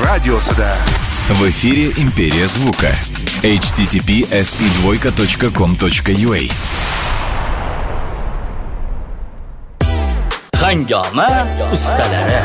radiosida. В эфире «Империя звука». https://com.ua Hangama ustalari.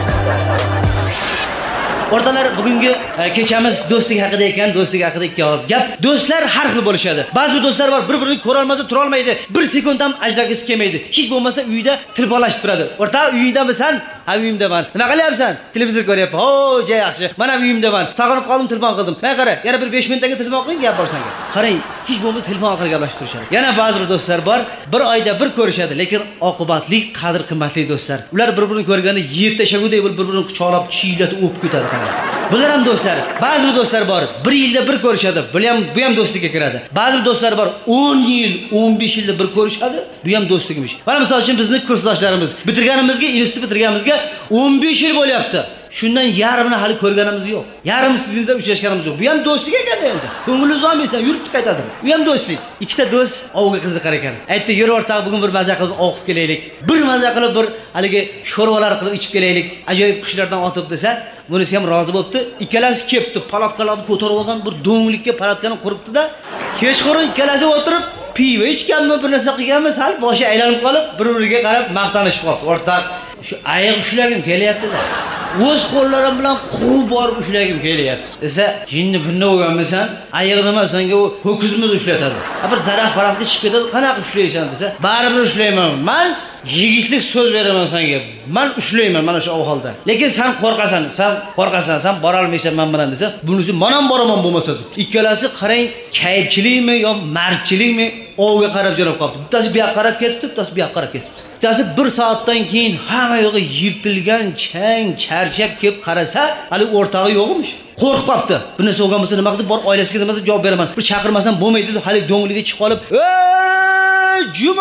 O'rtalar, bugungi kechamiz do'stlik haqida ekan, do'stlik haqida ikki og'iz gap. Do'stlar har xil bo'lishadi. Ba'zi do'stlar bor, bir-birini ko'ra olmasa tura olmaydi. Bir sekund ham ajragisi kelmaydi. Hech bo'lmasa uyda tilbolashib turadi. O'rta, uyingdamisan? Ha, uyimdaman. Nima qilyapsan? Televizor ko'ryapman. O, juda yaxshi. Mana uyimdaman. Sog'inib qoldim, telefon qildim. Men qara, yana bir 5 minutga telefon qiling, gap bor senga. Qarang, hech bo'lmasa telefon orqali gaplashib turishadi. Yana ba'zi do'stlar bor, bir oyda bir ko'rishadi, lekin oqibatli, qadr-qimmatli do'stlar. Ular bir-birini ko'rganda yeb tashagudek bir-birini quchoqlab, chiylatib o'pib ketadi. Bular ham do'stlar. Ba'zi do'stlar bor, 1 yilda bir ko'rishadi. Bu ham do'stlikka kiradi. Ba'zi do'stlar bor, 10 yil, 15 yilda bir ko'rishadi. Bu ham do'stlikmish. Mana misol uchun bizning kursdoshlarimiz bitirganimizga, institut bitirganimizga 15 yil bo'lyapti. Shundan yarmini hali ko'rganimiz yo'q. Yarim studiyada uchrashganimiz yo'q. Bu ham do'stlik ekan endi. Ko'nglingiz olmaysa yurib qaytadi. Bu ham do'stlik. Ikkita do'st ovga qiziqar ekan. Aytdi, "Yur o'rtoq, bugun bir maza qilib ovqib kelaylik. Bir maza qilib bir haligi sho'rvalar qilib ichib kelaylik. Ajoyib qushlardan otib" desa, bunisi ham rozi bo'libdi. Ikkalasi kelibdi, palatkalarni ko'tarib olgan bir do'nglikka palatkani quribdi-da, kechqurun ikkalasi o'tirib pivo ichganmi, bir narsa qilganmi, sal boshi aylanib qolib, bir-biriga qarab maqtanishib qoldi. O'rtoq, shu ayiq ushlagim kelyapti-da. O'z qo'llarim bilan quvib borib ushlagim kelyapti. Desa, "Jinni bunday o'rganmisan? Ayiq nima senga u ho'kizni ushlatadi. Bir daraxt-baraqqa chiqib ketadi, qanaqa ushlaysan?" desa, "Baribir ushlayman. Men yigitlik so'z beraman senga. Men ushlayman mana shu ahvolda. Lekin sen qo'rqasan, sen bora olmaysan men bilan" desa, "Bunisi men ham boraman bo'lmasa" deb. Ikkalasi qarang, kayfchilikmi yo mardchilikmi ovga qarab jo'nab qoldi. Bittasi bu yoqqa qarab ketdi, bittasi bu yoqqa qarab ketdi. Bittasi 1 soatdan keyin hamma yo'g'i yirtilgan, chang, charchab kelib qarasa, hali o'rtog'i yo'qmish. Qo'rqib qopti. Buni so'gan bo'lsa nima qilib bor oilasiga nima deb javob beraman. Bir chaqirmasam bo'lmaydi deb hali do'ngliga chiqib qolib, "Ey,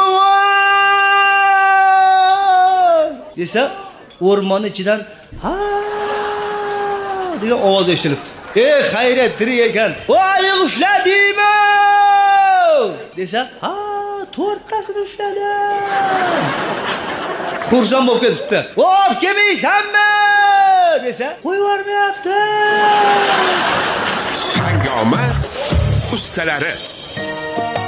jumovoy!" desa, o'rmon ichidan "Ha!" degan ovoz eshitilibdi. "Ey, xayrat, tirik ekan. Voy, ushladingmi?" desa, "Ha, 4tasini ushladim." Xursand bo'lib ketibdi. "Vo'p, kelmaysanmi?" desa, "Qo'yib yubormayapti." Hangama ustalari.